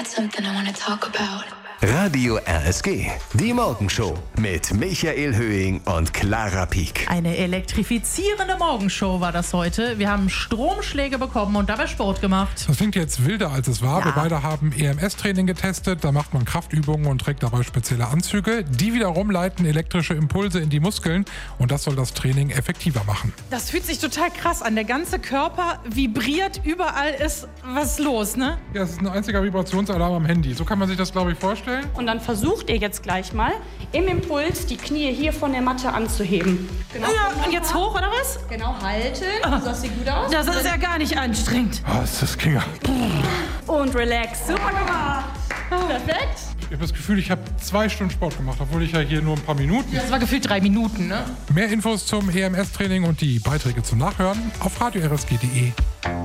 something I want to talk about. Radio RSG, die Morgenshow mit Michael Höhing und Clara Pieck. Eine elektrifizierende Morgenshow war das heute. Wir haben Stromschläge bekommen und dabei Sport gemacht. Das klingt jetzt wilder, als es war. Ja. Wir beide haben EMS-Training getestet. Da macht man Kraftübungen und trägt dabei spezielle Anzüge. Die wiederum leiten elektrische Impulse in die Muskeln. Und das soll das Training effektiver machen. Das fühlt sich total krass an. Der ganze Körper vibriert, überall ist was los, ne? Ja, es ist ein einziger Vibrationsalarm am Handy. So kann man sich das, glaube ich, vorstellen. Und dann versucht ihr jetzt gleich mal im Impuls die Knie hier von der Matte anzuheben. Genau. Ja, und jetzt hoch, oder was? Genau, halten. Das sieht gut aus. Das ist ja gar nicht anstrengend. Ah, ist das Kinger. Und relax. Super gemacht. Perfekt. Ich habe das Gefühl, ich habe 2 Stunden Sport gemacht, obwohl ich ja hier nur ein paar Minuten. Das war gefühlt 3 Minuten, ne? Mehr Infos zum EMS-Training und die Beiträge zum Nachhören auf radio-rsg.de.